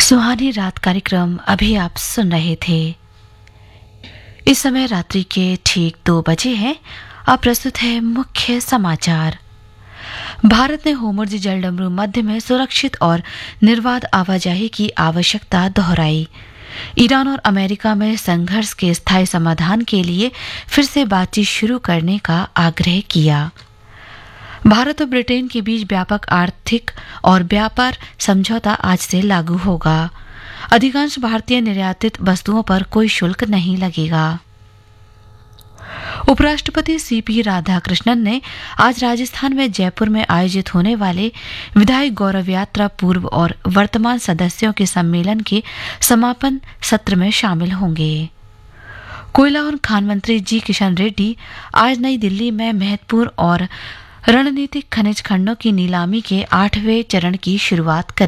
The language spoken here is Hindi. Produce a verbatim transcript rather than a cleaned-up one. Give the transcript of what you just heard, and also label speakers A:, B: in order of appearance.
A: सुहानी रात कार्यक्रम अभी आप सुन रहे थे। इस समय रात्रि के ठीक दो बजे हैं। अब प्रस्तुत है मुख्य समाचार। भारत ने होर्मुज़ जलडमरू मध्य में सुरक्षित और निर्बाध आवाजाही की आवश्यकता दोहराई। ईरान और अमेरिका में संघर्ष के स्थायी समाधान के लिए फिर से बातचीत शुरू करने का आग्रह किया। भारत और ब्रिटेन के बीच व्यापक आर्थिक और व्यापार समझौता आज से लागू होगा। अधिकांश भारतीय निर्यातित वस्तुओं पर कोई शुल्क नहीं लगेगा। उपराष्ट्रपति सीपी राधाकृष्णन ने आज राजस्थान में जयपुर में आयोजित होने वाले विधायक गौरव यात्रा पूर्व और वर्तमान सदस्यों के सम्मेलन के समापन सत्र में शामिल होंगे। कोयला और खान मंत्री जी किशन रेड्डी आज नई दिल्ली में महत्वपूर्ण और रणनीतिक खनिज खंडों की नीलामी के आठवें चरण की शुरुआत करेंगे।